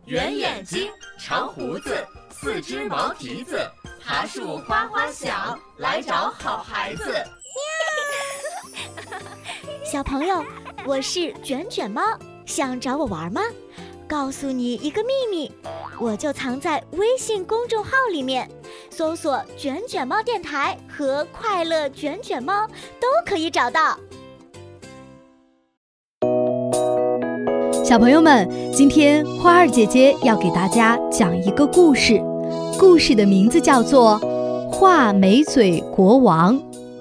圆眼睛，长胡子，四只毛蹄子，爬树花花小，来找好孩子。 小朋友，我是卷卷猫，想找我玩吗？告诉你一个秘密，我就藏在微信公众号里面，搜索卷卷猫电台和快乐卷卷猫都可以找到。 小朋友们，今天花儿姐姐要给大家讲一个故事，故事的名字叫做《画眉嘴国王》。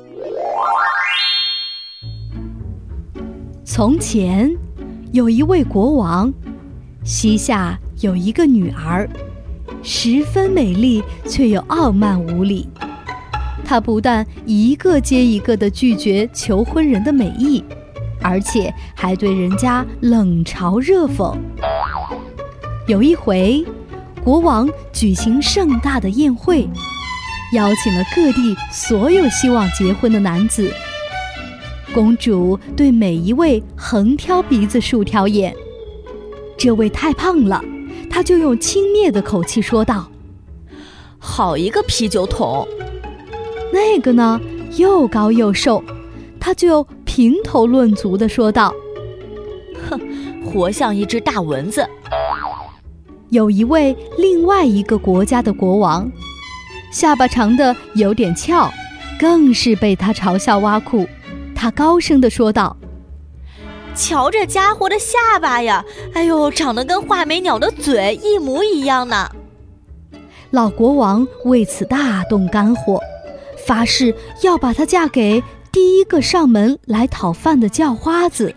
从前有一位国王，膝下有一个女儿，十分美丽，却又傲慢无礼。她不但一个接一个地拒绝求婚人的美意，而且还对人家冷嘲热讽。有一回，国王举行盛大的宴会，邀请了各地所有希望结婚的男子。公主对每一位横挑鼻子竖挑眼，这位太胖了，她就用轻蔑的口气说道： 好一个啤酒桶。 那个呢，又高又瘦，她就评头论足地说道： 哼，活像一只大蚊子。 有一位另外一个国家的国王，下巴长得有点翘，更是被他嘲笑挖苦。他高声地说道： 瞧这家伙的下巴呀，哎呦，长得跟画眉鸟的嘴一模一样呢。 老国王为此大动肝火，发誓要把她嫁给第一个上门来讨饭的叫花子。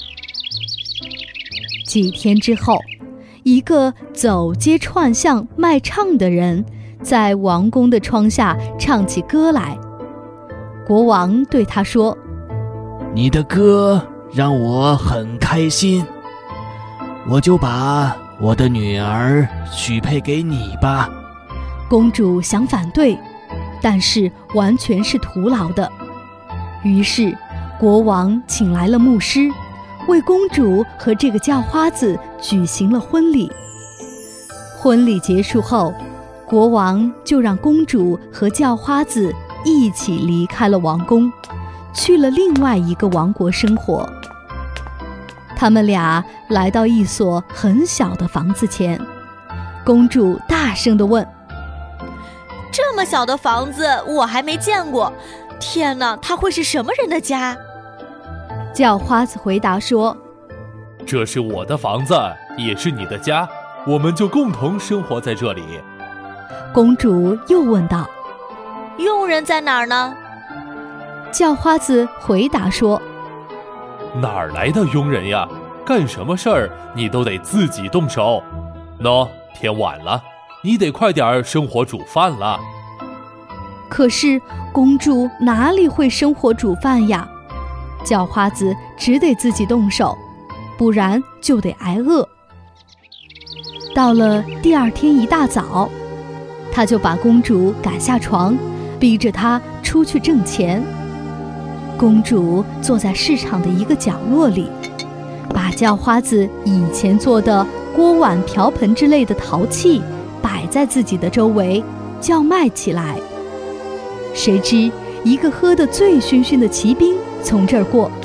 几天之后，一个走街串巷卖唱的人在王宫的窗下唱起歌来。国王对他说： 你的歌让我很开心，我就把我的女儿许配给你吧。 公主想反对，但是完全是徒劳的。于是国王请来了牧师，为公主和这个叫花子举行了婚礼。婚礼结束后，国王就让公主和叫花子一起离开了王宫，去了另外一个王国生活。他们俩来到一所很小的房子前，公主大声地问： 这么小的房子我还没见过，天哪，它会是什么人的家？ 叫花子回答说： 这是我的房子，也是你的家，我们就共同生活在这里。 公主又问道： 佣人在哪儿呢？ 叫花子回答说： 哪儿来的佣人呀？干什么事儿你都得自己动手。喏，天晚了，你得快点生火煮饭了。 可是公主哪里会生火煮饭呀？叫花子只得自己动手，不然就得挨饿。到了第二天一大早，他就把公主赶下床，逼着她出去挣钱。公主坐在市场的一个角落里，把叫花子以前做的锅碗瓢盆之类的陶器摆在自己的周围，叫卖起来。谁知一个喝得醉醺醺的骑兵从这儿过，